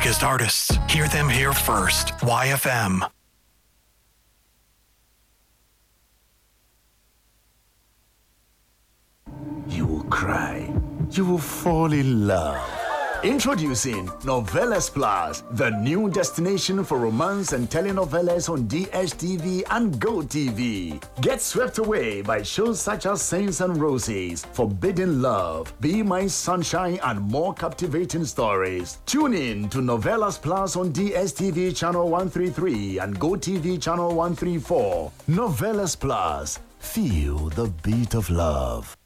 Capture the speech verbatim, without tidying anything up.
biggest artists. Hear them here first. Y F M. You will cry. You will fall in love. Introducing Novelas Plus, the new destination for romance and telenovelas on D S T V and GoTV. Get swept away by shows such as Saints and Roses, Forbidden Love, Be My Sunshine, and more captivating stories. Tune in to Novelas Plus on D S T V channel one thirty-three and GoTV channel one thirty-four. Novelas Plus. Feel the beat of love.